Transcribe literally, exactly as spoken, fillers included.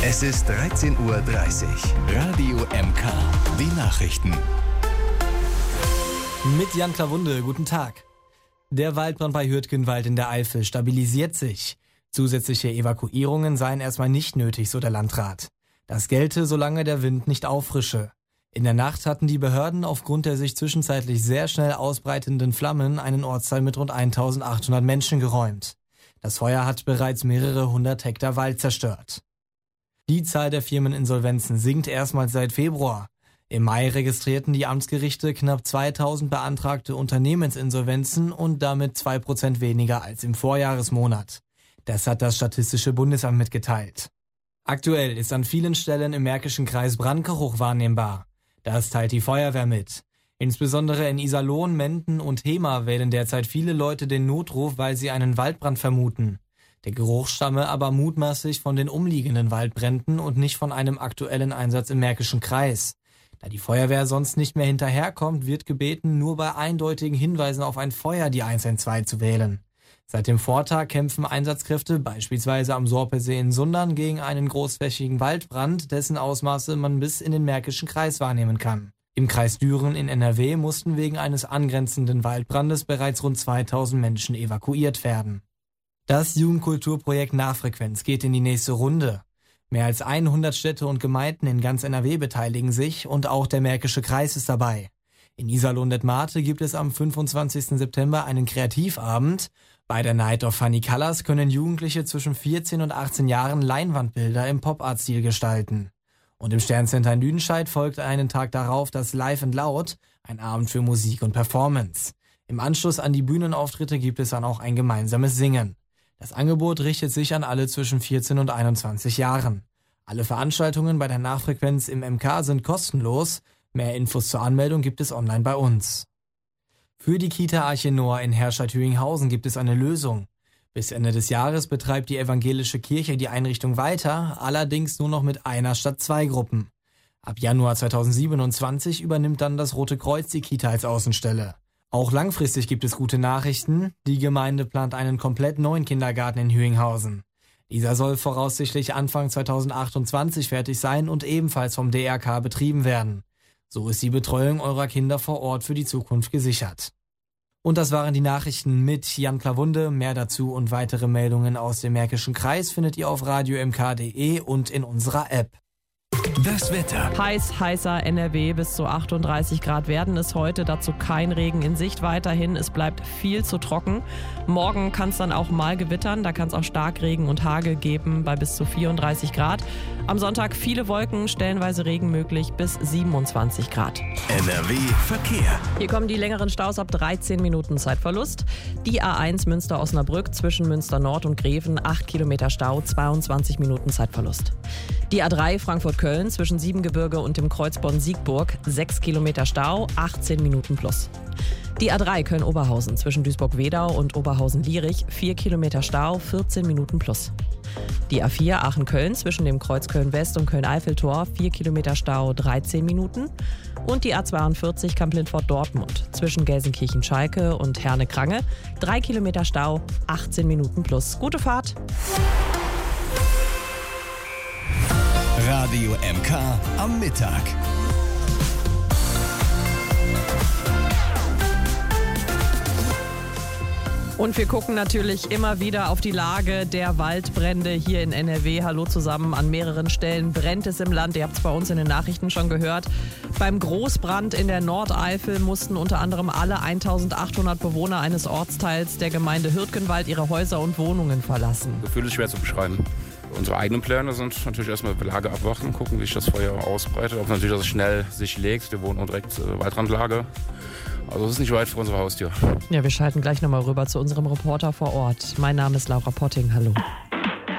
Es ist dreizehn Uhr dreißig. Radio M K. Die Nachrichten. Mit Jan Klawunde, guten Tag. Der Waldbrand bei Hürtgenwald in der Eifel stabilisiert sich. Zusätzliche Evakuierungen seien erstmal nicht nötig, so der Landrat. Das gelte, solange der Wind nicht auffrische. In der Nacht hatten die Behörden aufgrund der sich zwischenzeitlich sehr schnell ausbreitenden Flammen einen Ortsteil mit rund eintausendachthundert Menschen geräumt. Das Feuer hat bereits mehrere hundert Hektar Wald zerstört. Die Zahl der Firmeninsolvenzen sinkt erstmals seit Februar. Im Mai registrierten die Amtsgerichte knapp zweitausend beantragte Unternehmensinsolvenzen und damit zwei Prozent weniger als im Vorjahresmonat. Das hat das Statistische Bundesamt mitgeteilt. Aktuell ist an vielen Stellen im Märkischen Kreis Brandgeruch wahrnehmbar. Das teilt die Feuerwehr mit. Insbesondere in Iserlohn, Menden und Hemer wählen derzeit viele Leute den Notruf, weil sie einen Waldbrand vermuten. Der Geruch stamme aber mutmaßlich von den umliegenden Waldbränden und nicht von einem aktuellen Einsatz im Märkischen Kreis. Da die Feuerwehr sonst nicht mehr hinterherkommt, wird gebeten, nur bei eindeutigen Hinweisen auf ein Feuer die eins eins zwei zu wählen. Seit dem Vortag kämpfen Einsatzkräfte beispielsweise am Sorpesee in Sundern gegen einen großflächigen Waldbrand, dessen Ausmaße man bis in den Märkischen Kreis wahrnehmen kann. Im Kreis Düren in N R W mussten wegen eines angrenzenden Waldbrandes bereits rund zweitausend Menschen evakuiert werden. Das Jugendkulturprojekt Nachfrequenz geht in die nächste Runde. Mehr als hundert Städte und Gemeinden in ganz N R W beteiligen sich und auch der Märkische Kreis ist dabei. In Iserlohn-Detmate gibt es am fünfundzwanzigsten September einen Kreativabend. Bei der Night of Funny Colors können Jugendliche zwischen vierzehn und achtzehn Jahren Leinwandbilder im Pop-Art-Stil gestalten. Und im Sterncenter in Lüdenscheid folgt einen Tag darauf das Live and Loud, ein Abend für Musik und Performance. Im Anschluss an die Bühnenauftritte gibt es dann auch ein gemeinsames Singen. Das Angebot richtet sich an alle zwischen vierzehn und einundzwanzig Jahren. Alle Veranstaltungen bei der Nachfrequenz im M K sind kostenlos. Mehr Infos zur Anmeldung gibt es online bei uns. Für die Kita Arche Noah in Herscheid-Hüinghausen gibt es eine Lösung. Bis Ende des Jahres betreibt die evangelische Kirche die Einrichtung weiter, allerdings nur noch mit einer statt zwei Gruppen. Ab Januar zweitausendsiebenundzwanzig übernimmt dann das Rote Kreuz die Kita als Außenstelle. Auch langfristig gibt es gute Nachrichten. Die Gemeinde plant einen komplett neuen Kindergarten in Hüinghausen. Dieser soll voraussichtlich Anfang zweitausendachtundzwanzig fertig sein und ebenfalls vom D R K betrieben werden. So ist die Betreuung eurer Kinder vor Ort für die Zukunft gesichert. Und das waren die Nachrichten mit Jan Klawunde. Mehr dazu und weitere Meldungen aus dem Märkischen Kreis findet ihr auf radio m k punkt d e und in unserer App. Das Wetter. Heiß, heißer N R W, bis zu achtunddreißig Grad werden es heute. Dazu kein Regen in Sicht weiterhin. Es bleibt viel zu trocken. Morgen kann es dann auch mal gewittern. Da kann es auch Starkregen und Hagel geben bei bis zu vierunddreißig Grad. Am Sonntag viele Wolken, stellenweise Regen möglich bis siebenundzwanzig Grad. N R W Verkehr. Hier kommen die längeren Staus ab dreizehn Minuten Zeitverlust. Die A eins Münster-Osnabrück zwischen Münster Nord und Greven, acht Kilometer Stau, zweiundzwanzig Minuten Zeitverlust. Die A drei Frankfurt-Köln zwischen Siebengebirge und dem Kreuz Bonn-Siegburg, sechs Kilometer Stau, achtzehn Minuten plus. Die A drei Köln-Oberhausen zwischen Duisburg-Wedau und Oberhausen-Lierich, vier Kilometer Stau, vierzehn Minuten plus. Die A vier Aachen-Köln zwischen dem Kreuz Köln-West und Köln-Eiffeltor, vier Kilometer Stau, dreizehn Minuten. Und die A zweiundvierzig Kamp-Lindfort-Dortmund zwischen Gelsenkirchen-Schalke und Herne-Krange, drei Kilometer Stau, achtzehn Minuten plus. Gute Fahrt! Radio M K am Mittag. Und wir gucken natürlich immer wieder auf die Lage der Waldbrände hier in N R W. Hallo zusammen, an mehreren Stellen brennt es im Land. Ihr habt es bei uns in den Nachrichten schon gehört. Beim Großbrand in der Nordeifel mussten unter anderem alle eintausendachthundert Bewohner eines Ortsteils der Gemeinde Hürtgenwald ihre Häuser und Wohnungen verlassen. Das Gefühl ist schwer zu beschreiben. Unsere eigenen Pläne sind natürlich erstmal Lage abwarten, gucken, wie sich das Feuer ausbreitet. Ob natürlich, dass es schnell sich legt. Wir wohnen direkt äh, Waldrandlage. Also es ist nicht weit vor unserer Haustür. Ja, wir schalten gleich nochmal rüber zu unserem Reporter vor Ort. Mein Name ist Laura Potting. Hallo.